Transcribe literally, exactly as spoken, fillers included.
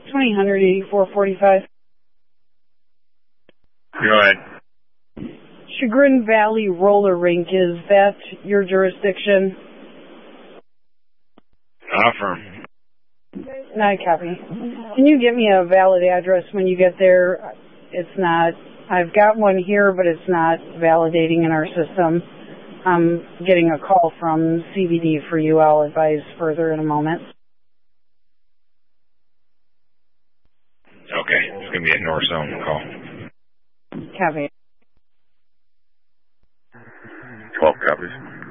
twenty hundred eighty-four forty-five. Go ahead. Chagrin Valley Roller Rink, is that your jurisdiction? Affirm. Not a copy. Can you give me a valid address when you get there? It's not, I've got one here, but it's not validating in our system. I'm getting a call from C B D for you. I'll advise further in a moment. Okay, it's going to be a North Zone call. Copy. twelve copies.